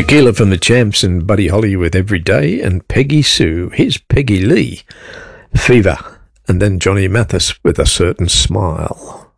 Tequila from the Champs and Buddy Holly with Every Day, and Peggy Sue. Here's Peggy Lee, Fever, and then Johnny Mathis with A Certain Smile.